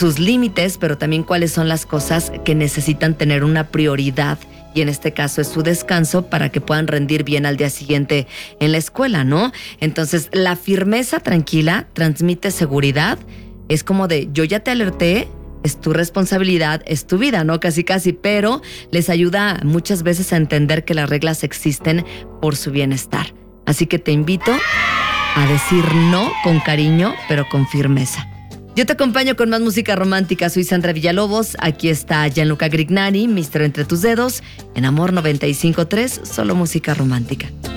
sus límites, pero también cuáles son las cosas que necesitan tener una prioridad, y en este caso es su descanso para que puedan rendir bien al día siguiente en la escuela, ¿no? Entonces, la firmeza tranquila transmite seguridad. Es como de, yo ya te alerté, es tu responsabilidad, es tu vida, ¿no? Casi, pero les ayuda muchas veces a entender que las reglas existen por su bienestar. Así que te invito a decir no con cariño, pero con firmeza. Yo te acompaño con más música romántica. Soy Sandra Villalobos. Aquí está Gianluca Grignani, Mister Entre Tus Dedos, en Amor 95.3, solo música romántica.